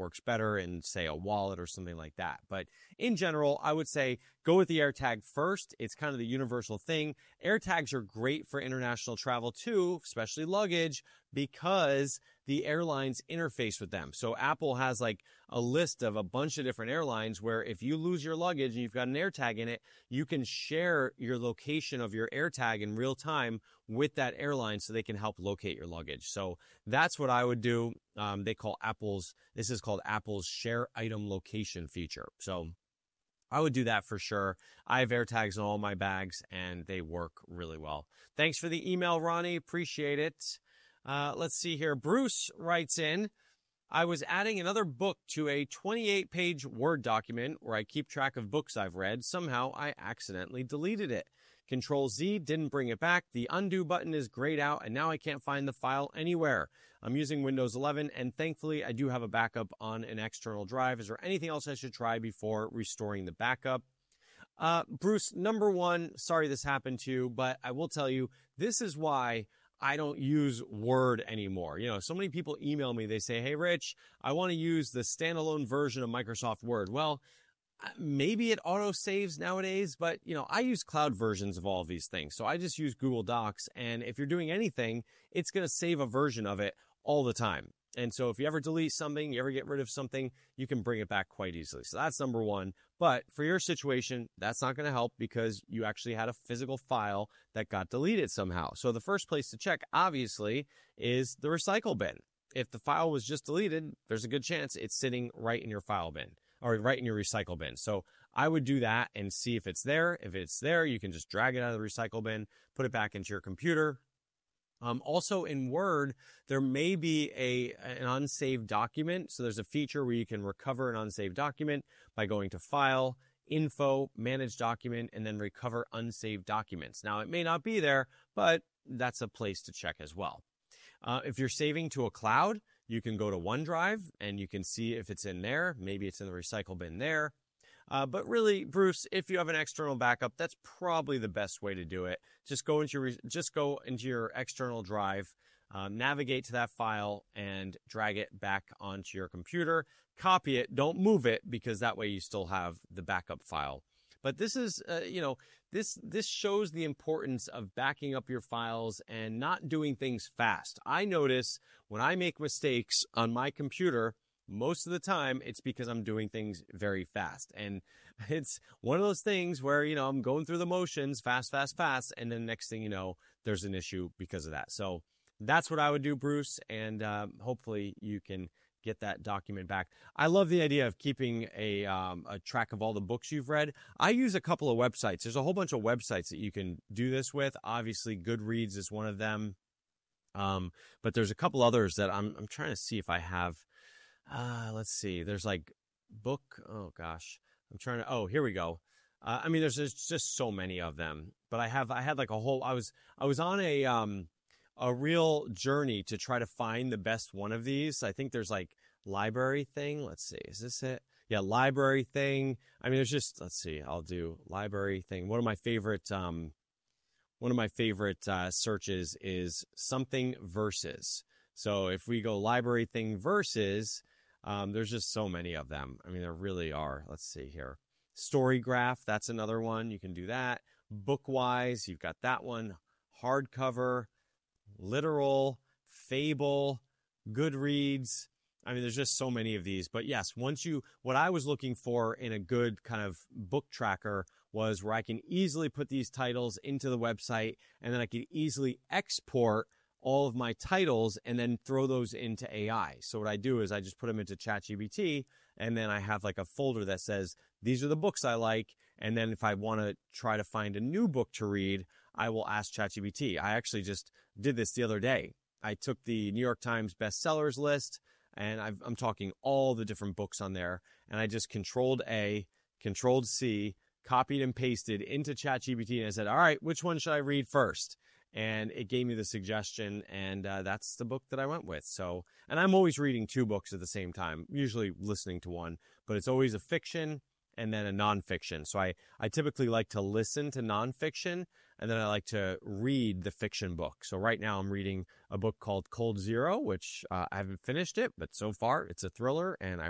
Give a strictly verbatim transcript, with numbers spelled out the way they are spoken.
works better in, say, a wallet or something like that. But in general, I would say go with the AirTag first. It's kind of the universal thing. AirTags are great for international travel too, especially luggage, because the airlines interface with them. So Apple has like a list of a bunch of different airlines where if you lose your luggage and you've got an AirTag in it, you can share your location of your AirTag in real time with that airline so they can help locate your luggage. So that's what I would do. Um, they call Apple's, this is called Apple's Share Item Location feature. So I would do that for sure. I have AirTags in all my bags and they work really well. Thanks for the email, Ronnie. Appreciate it. Uh, let's see here. Bruce writes in, I was adding another book to a twenty-eight page Word document where I keep track of books I've read. Somehow I accidentally deleted it. Control Z didn't bring it back. The undo button is grayed out and now I can't find the file anywhere. I'm using Windows eleven and thankfully I do have a backup on an external drive. Is there anything else I should try before restoring the backup? Uh, Bruce, number one, sorry this happened to you, but I will tell you, this is why I don't use Word anymore. You know, so many people email me, they say, hey, Rich, I want to use the standalone version of Microsoft Word. Well, maybe it auto saves nowadays, but you know, I use cloud versions of all of these things. So I just use Google Docs. And if you're doing anything, it's going to save a version of it all the time. And so if you ever delete something, you ever get rid of something, you can bring it back quite easily. So that's number one. But for your situation, that's not going to help because you actually had a physical file that got deleted somehow. So the first place to check, obviously, is the recycle bin. If the file was just deleted, there's a good chance it's sitting right in your file bin or right in your recycle bin. So I would do that and see if it's there. If it's there, you can just drag it out of the recycle bin, put it back into your computer. Um, also in Word, there may be a an unsaved document. So there's a feature where you can recover an unsaved document by going to File, Info, Manage Document, and then Recover Unsaved Documents. Now, it may not be there, but that's a place to check as well. Uh, if you're saving to a cloud, you can go to OneDrive and you can see if it's in there. Maybe it's in the recycle bin there. Uh, but really, Bruce, if you have an external backup, that's probably the best way to do it. Just go into your, just go into your external drive, um, navigate to that file, and drag it back onto your computer. Copy it. Don't move it because that way you still have the backup file. But this is, uh, you know, this this shows the importance of backing up your files and not doing things fast. I notice when I make mistakes on my computer, most of the time, it's because I'm doing things very fast. And it's one of those things where, you know, I'm going through the motions fast, fast, fast. And then next thing you know, there's an issue because of that. So that's what I would do, Bruce. And uh, hopefully you can get that document back. I love the idea of keeping a, um, a track of all the books you've read. I use a couple of websites. There's a whole bunch of websites that you can do this with. Obviously, Goodreads is one of them. Um, but there's a couple others that I'm, I'm trying to see if I have. Uh, let's see. There's like book. Oh gosh, I'm trying to. Oh, here we go. Uh, I mean, there's, there's just so many of them. But I have. I had like a whole. I was. I was on a um, a real journey to try to find the best one of these. I think there's like library thing. Let's see. Is this it? Yeah, library thing. I mean, there's just. Let's see. I'll do library thing. One of my favorite. Um, one of my favorite uh, searches is something versus. So if we go library thing versus. Um, there's just so many of them. I mean, there really are. Let's see here. Storygraph, that's another one. You can do that. Bookwise, you've got that one. Hardcover, Literal, Fable, Goodreads. I mean, there's just so many of these. But yes, once you, what I was looking for in a good kind of book tracker was where I can easily put these titles into the website and then I can easily export all of my titles and then throw those into A I. So what I do is I just put them into ChatGPT and then I have like a folder that says, these are the books I like. And then if I want to try to find a new book to read, I will ask ChatGPT. I actually just did this the other day. I took the New York Times bestsellers list and I've, I'm talking all the different books on there. And I just controlled A, controlled C, copied and pasted into ChatGPT. And I said, all right, which one should I read first? And it gave me the suggestion, and uh, that's the book that I went with. So, and I'm always reading two books at the same time, usually listening to one, but it's always a fiction and then a nonfiction. So I, I typically like to listen to nonfiction, and then I like to read the fiction book. So right now I'm reading a book called Cold Zero, which uh, I haven't finished it, but so far it's a thriller, and I